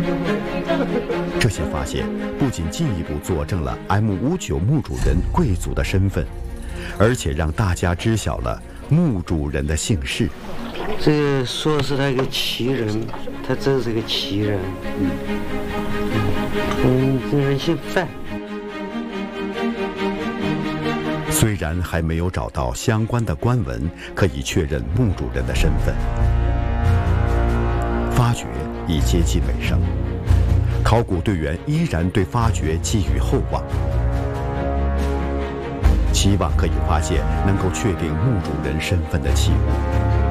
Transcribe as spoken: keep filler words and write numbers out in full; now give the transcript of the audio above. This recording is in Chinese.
这些发现不仅进一步佐证了 M 五九墓主人贵族的身份，而且让大家知晓了墓主人的姓氏。 这说是他一个奇人，他真是个奇人。嗯，嗯，这人姓范。 虽然还没有找到相关的官文可以确认墓主人的身份，发掘已接近尾声，考古队员依然对发掘寄予厚望，期望可以发现能够确定墓主人身份的器物。